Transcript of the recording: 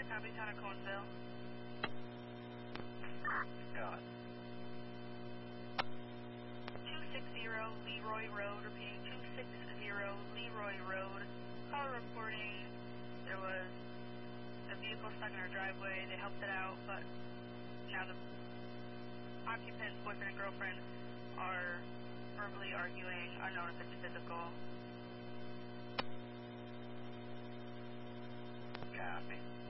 copy, town of Conesville. God. 260 Leroy Road, repeating 260 Leroy Road. Caller reporting there was a vehicle stuck in our driveway. They helped it out, but now the occupants, boyfriend and girlfriend, are verbally arguing, unknown if it's physical. Copy.